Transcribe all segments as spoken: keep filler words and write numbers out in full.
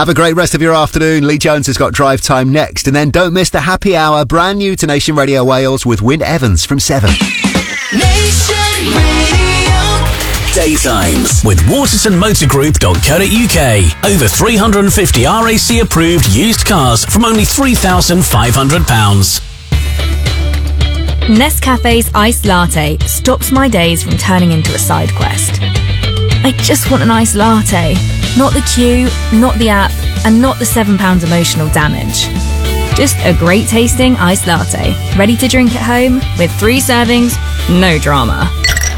Have a great rest of your afternoon. Lee Jones has got Drive Time next. And then don't miss the happy hour, brand new to Nation Radio Wales with Wyn Evans from seven. Nation Radio. Daytimes with waterton motor group dot co dot uk. Over three hundred fifty R A C approved used cars from only three thousand five hundred pounds. Nescafe's iced latte stops my days from turning into a side quest. I just want an iced latte. Not the queue, not the app, and not the seven pounds emotional damage. Just a great tasting iced latte, ready to drink at home with three servings, no drama.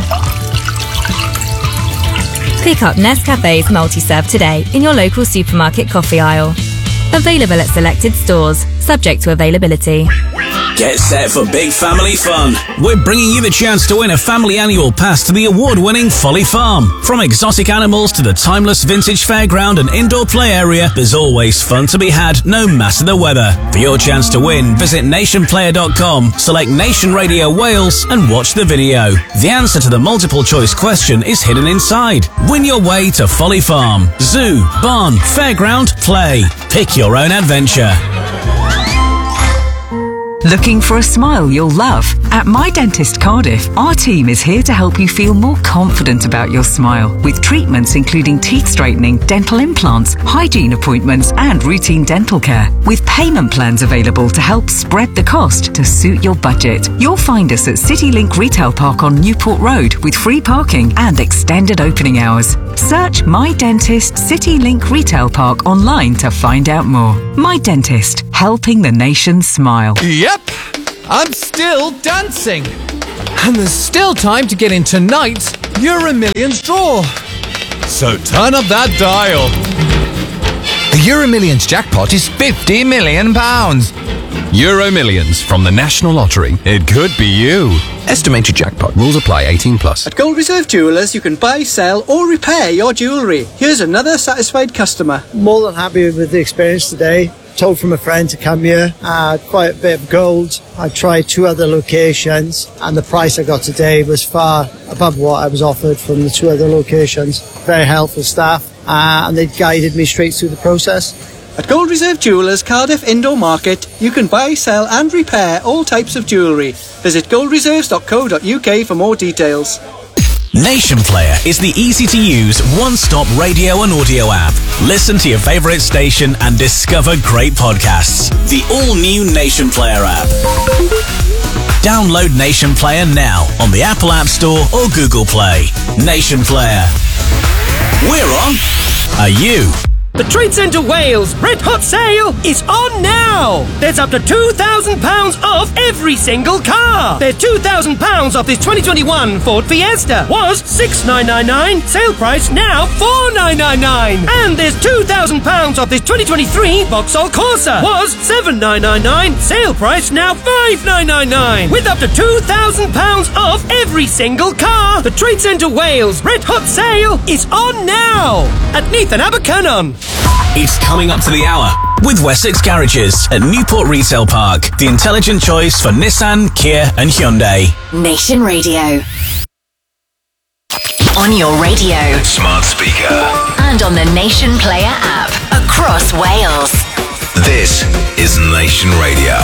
Pick up Nescafe's multi-serve today in your local supermarket coffee aisle. Available at selected stores, subject to availability. Get set for big family fun. We're bringing you the chance to win a family annual pass to the award-winning Folly Farm. From exotic animals to the timeless vintage fairground and indoor play area, there's always fun to be had, no matter the weather. For your chance to win, visit nation player dot com, select Nation Radio Wales and watch the video. The answer to the multiple choice question is hidden inside. Win your way to Folly Farm. Zoo, barn, fairground, play. Pick your own adventure. Looking for a smile you'll love? At My Dentist Cardiff, our team is here to help you feel more confident about your smile with treatments including teeth straightening, dental implants, hygiene appointments and routine dental care. With payment plans available to help spread the cost to suit your budget. You'll find us at CityLink Retail Park on Newport Road with free parking and extended opening hours. Search My Dentist CityLink Retail Park online to find out more. My Dentist, helping the nation smile. Yep, I'm still dancing. And there's still time to get in tonight's Euro Millions draw. So turn up that dial. The Euro Millions jackpot is fifty million pounds. Euro Millions from the National Lottery. It could be you. Estimated jackpot. Rules apply. eighteen plus. At Gold Reserve Jewellers, you can buy, sell or repair your jewellery. Here's another satisfied customer. More than happy with the experience today. Told from a friend to come here. I had quite a bit of gold. I tried two other locations and the price I got today was far above what I was offered from the two other locations. Very helpful staff uh, and they guided me straight through the process. At Gold Reserve Jewellers Cardiff Indoor Market, you can buy, sell and repair all types of jewellery. Visit gold reserves dot co dot uk for more details. Nation Player is the easy-to-use, one-stop radio and audio app. Listen to your favourite station and discover great podcasts. The all-new Nation Player app. Download Nation Player now on the Apple App Store or Google Play. Nation Player. We're on. Are you? The Trade Centre Wales Red Hot Sale is on now! There's up to two thousand pounds off every single car! There's two thousand pounds off this twenty twenty-one Ford Fiesta. Was six thousand nine hundred ninety-nine, sale price now four thousand nine hundred ninety-nine. And there's two thousand pounds off this twenty twenty-three Vauxhall Corsa. Was seven thousand nine hundred ninety-nine, sale price now five thousand nine hundred ninety-nine. With up to two thousand pounds off every single car! The Trade Centre Wales Red Hot Sale is on now! At Neath and Abercynon. It's coming up to the hour with Wessex Garages at Newport Retail Park. The intelligent choice for Nissan, Kia and Hyundai. Nation Radio. On your radio. Smart speaker. And on the Nation Player app. Across Wales. This is Nation Radio.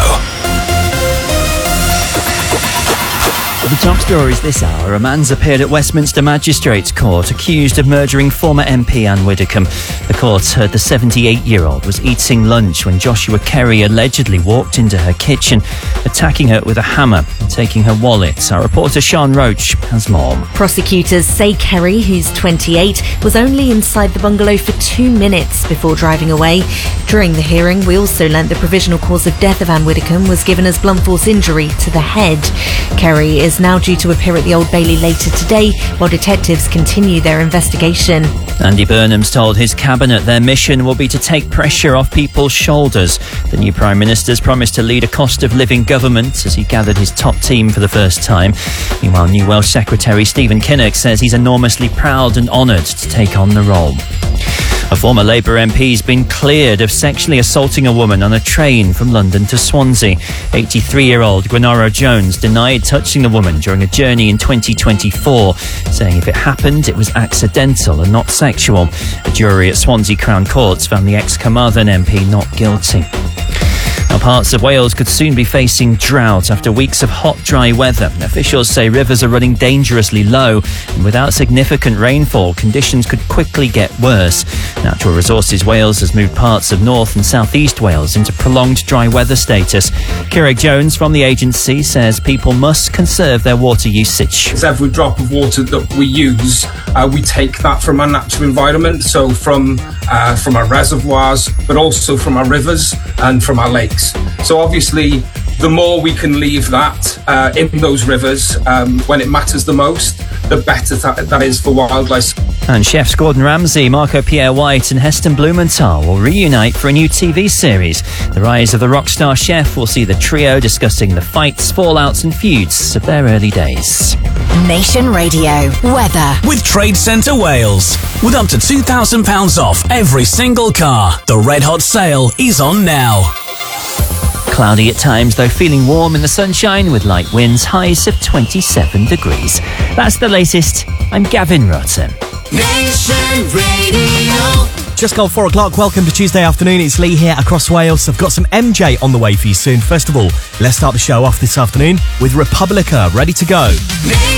The top stories this hour. A man's appeared at Westminster Magistrates Court accused of murdering former M P Anne Widdecombe. The court heard the seventy-eight-year-old was eating lunch when Joshua Kerry allegedly walked into her kitchen, attacking her with a hammer and taking her wallet. Our reporter Sean Roach has more. Prosecutors say Kerry, who's twenty-eight, was only inside the bungalow for two minutes before driving away. During the hearing, we also learnt the provisional cause of death of Anne Widdecombe was given as blunt force injury to the head. Kerry is now due to appear at the Old Bailey later today while detectives continue their investigation. Andy Burnham's told his cabinet their mission will be to take pressure off people's shoulders. The new Prime Minister's promised to lead a cost of living government as he gathered his top team for the first time. Meanwhile, new Welsh Secretary Stephen Kinnock says he's enormously proud and honoured to take on the role. A former Labour M P's been cleared of sexually assaulting a woman on a train from London to Swansea. eighty-three-year-old Gwenara Jones denied touching the woman during a journey in twenty twenty-four, saying if it happened, it was accidental and not sexual. A jury at Swansea Crown Courts found the ex-Carmarthen M P not guilty. Now, parts of Wales could soon be facing drought after weeks of hot, dry weather. Officials say rivers are running dangerously low, and without significant rainfall, conditions could quickly get worse. Natural Resources Wales has moved parts of North and South East Wales into prolonged dry weather status. Kieran Jones from the agency says people must conserve their water usage. As every drop of water that we use, uh, we take that from our natural environment, so from uh, from our reservoirs, but also from our rivers and from our lakes. So obviously, the more we can leave that uh, in those rivers um, when it matters the most, the better that, that is for wildlife. And chefs Gordon Ramsay, Marco Pierre White and Heston Blumenthal will reunite for a new T V series. The Rise of the Rockstar Chef will see the trio discussing the fights, fallouts and feuds of their early days. Nation Radio weather with Trade Centre Wales. With up to two thousand pounds off every single car, the Red Hot sale is on now. Cloudy at times, though feeling warm in the sunshine with light winds, highs of twenty-seven degrees. That's the latest. I'm Gavin Rotten. Nation Radio. Just gone four o'clock. Welcome to Tuesday afternoon. It's Lee here across Wales. I've got some M J on the way for you soon. First of all, let's start the show off this afternoon with Republica, ready to go. Nation